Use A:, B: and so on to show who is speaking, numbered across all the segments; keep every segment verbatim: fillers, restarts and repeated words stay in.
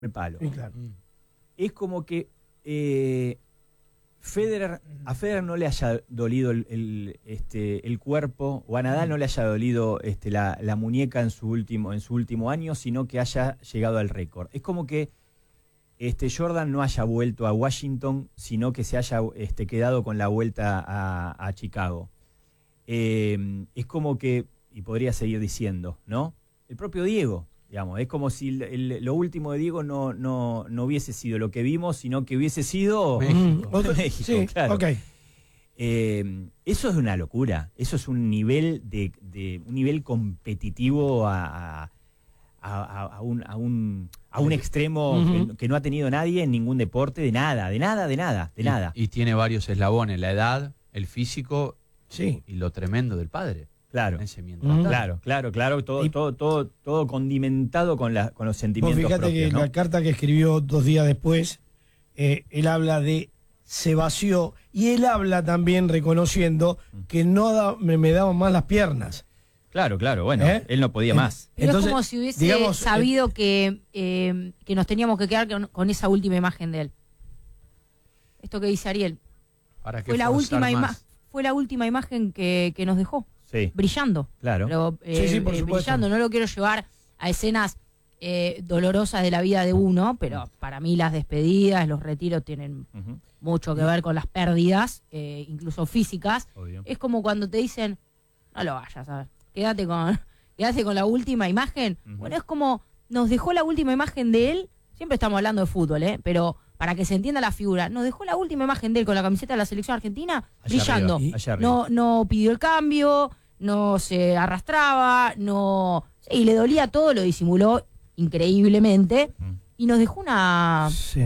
A: el palo.
B: Sí, claro.
A: Es como que eh, Federer, a Federer no le haya dolido el, el, este, el cuerpo, o a Nadal no le haya dolido este, la, la muñeca en su último, en su último año, sino que haya llegado al récord. Es como que este, Jordan no haya vuelto a Washington, sino que se haya este, quedado con la vuelta a, a Chicago. Eh, es como que, y podría seguir diciendo, ¿no? El propio Diego, digamos, es como si el, el, lo último de Diego no, no, no hubiese sido lo que vimos, sino que hubiese sido
B: México.
A: México,
B: Sí,
A: claro.
B: okay.
A: Eh, eso es una locura, eso es un nivel de, de un nivel competitivo a, a, a, a, un, a, un, a un extremo uh-huh. que, que no ha tenido nadie en ningún deporte, de nada, de nada, de nada, de
C: y,
A: nada.
C: Y tiene varios eslabones, la edad, el físico
B: sí.
C: y lo tremendo del padre.
A: Claro,
C: ese mientras
A: uh-huh. claro, claro, claro, todo, todo, todo, todo condimentado con, la, con los sentimientos
B: fíjate
A: propios,
B: que
A: ¿no?
B: la carta que escribió dos días después, eh, él habla de se vació, y él habla también reconociendo que no da, me, me daban más las piernas.
A: Claro, claro, bueno, ¿Eh? él no podía más.
D: Pero Entonces, es como si hubiese digamos, sabido eh, que, eh, que nos teníamos que quedar con, con esa última imagen de él. Esto que dice Ariel.
C: ¿Para qué
D: fue, la última ima- fue la última imagen que, que nos dejó.
A: Sí.
D: Brillando.
A: Claro.
D: Pero, eh,
B: sí, sí, por
D: eh, brillando. No lo quiero llevar a escenas eh, dolorosas de la vida de uno, pero para mí las despedidas, los retiros tienen uh-huh. mucho que ver con las pérdidas, eh, incluso físicas.
A: Obvio.
D: Es como cuando te dicen, no lo vayas a ver, quédate con, quédate con la última imagen. Uh-huh. Bueno, es como nos dejó la última imagen de él, siempre estamos hablando de fútbol, ¿eh? Pero para que se entienda la figura, nos dejó la última imagen de él con la camiseta de la selección argentina, allá brillando.
A: Arriba, allá arriba.
D: No, no pidió el cambio, no se arrastraba, no, y le dolía todo, lo disimuló increíblemente mm. y nos dejó una
B: sí.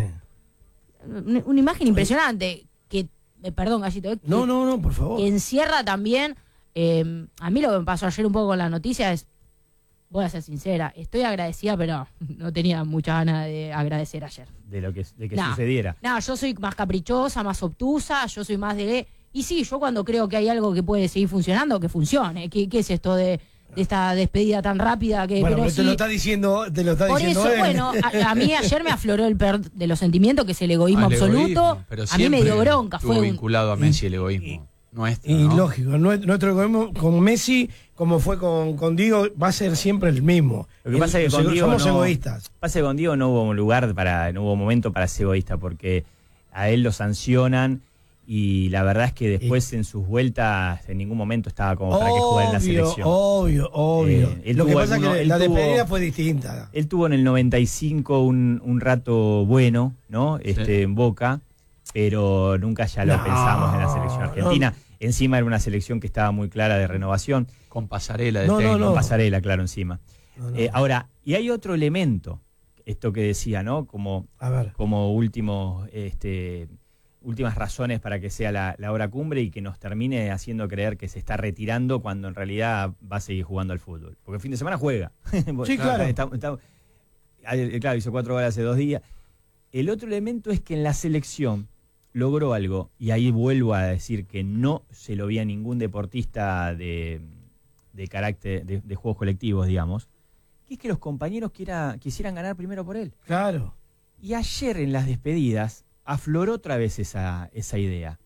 D: una, una imagen impresionante que, eh, perdón Gallito, eh,
B: no,
D: que,
B: no, no, por favor.
D: Que encierra también, eh, a mí lo que me pasó ayer un poco con la noticia es, voy a ser sincera, estoy agradecida, pero no tenía mucha ganas de agradecer ayer.
A: De lo que, de que
D: no,
A: sucediera.
D: No, yo soy más caprichosa, más obtusa, yo soy más de... Y sí, yo cuando creo que hay algo que puede seguir funcionando, que funcione. ¿Qué, qué es esto de, de esta despedida tan rápida? Que,
B: bueno,
D: pero
B: pero
D: sí,
B: te lo está diciendo, te lo está
D: por
B: diciendo
D: eso,
B: él.
D: bueno, a, a mí ayer me afloró el peor de los sentimientos, que es el egoísmo
C: ah, el
D: absoluto.
C: Egoísmo, pero
D: a mí me dio bronca.
C: Estuvo
D: fue
C: vinculado
D: un...
C: a Messi el egoísmo. Nuestro,
B: y
C: ¿no?
B: lógico, nuestro egoísmo con Messi, como fue con, con Diego, va a ser siempre el mismo.
A: Lo que pasa es que con Diego
B: somos
A: no,
B: egoístas.
A: Pasa que con Diego no hubo lugar para, no hubo momento para ser egoísta, porque a él lo sancionan y la verdad es que después en sus vueltas en ningún momento estaba como para
B: obvio,
A: que jugara en la selección.
B: Obvio, obvio.
A: Eh,
B: Lo que pasa
A: alguno,
B: es que la
A: tuvo,
B: despedida fue distinta.
A: Él tuvo en el noventa y cinco un, un rato bueno, ¿no? Este, sí. En Boca, pero nunca ya lo no, pensamos en la selección argentina. No. Encima era una selección que estaba muy clara de renovación.
C: Con pasarela de
A: no,
C: técnico.
A: No, no. Con pasarela, claro, encima.
B: No, no.
A: Eh, ahora, y hay otro elemento, esto que decía, ¿no? Como,
B: A ver.
A: como último, este, últimas razones para que sea la, la hora cumbre y que nos termine haciendo creer que se está retirando cuando en realidad va a seguir jugando al fútbol. Porque el fin de semana juega.
B: Sí, claro.
A: Está, está, claro, hizo cuatro horas hace dos días. El otro elemento es que en la selección logró algo, y ahí vuelvo a decir que no se lo vi a ningún deportista de, de carácter, de, de juegos colectivos, digamos, que es que los compañeros quiera, quisieran ganar primero por él.
B: Claro.
A: Y ayer en las despedidas afloró otra vez esa, esa idea.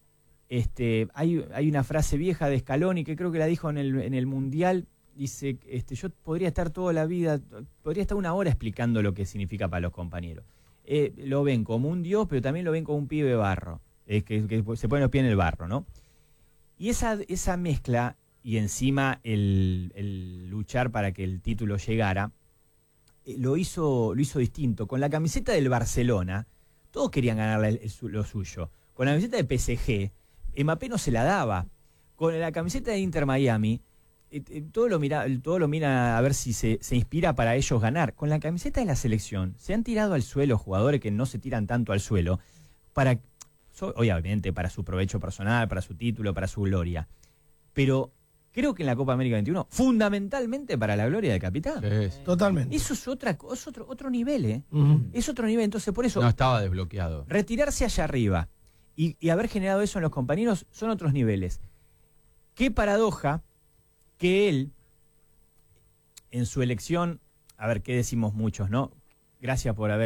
A: Este, hay, hay una frase vieja de Scaloni que creo que la dijo en el, en el Mundial, dice, este, yo podría estar toda la vida, podría estar una hora explicando lo que significa para los compañeros. Eh, lo ven como un dios, pero también lo ven como un pibe barro, eh, que, que se pone los pies en el barro, ¿no? Y esa, esa mezcla, y encima el, el luchar para que el título llegara, eh, lo, hizo, lo hizo distinto. Con la camiseta del Barcelona, todos querían ganar el, el, lo suyo. Con la camiseta de P S G, Mbappé no se la daba. Con la camiseta de Inter Miami, Eh, eh, todo lo mira, todo lo mira a ver si se, se inspira para ellos ganar. Con la camiseta de la selección se han tirado al suelo jugadores que no se tiran tanto al suelo, para, so, obviamente para su provecho personal, para su título, para su gloria. Pero creo que en la Copa América veintiuno, fundamentalmente para la gloria del capitán.
C: Sí,
B: totalmente.
A: Eso es, otra, es otro, otro nivel, ¿eh?
B: Uh-huh.
A: Es otro nivel, entonces por eso...
C: No estaba desbloqueado.
A: Retirarse allá arriba y, y haber generado eso en los compañeros son otros niveles. Qué paradoja que él, en su elección, a ver, ¿qué decimos muchos, no? Gracias por haber